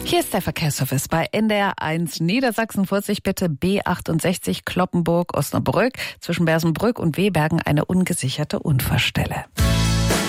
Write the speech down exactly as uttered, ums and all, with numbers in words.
Hier ist der Verkehrsservice bei N D R eins Niedersachsen. Vorsicht bitte, B achtundsechzig Cloppenburg, Osnabrück, zwischen Bersenbrück und Wehbergen eine ungesicherte Unfallstelle.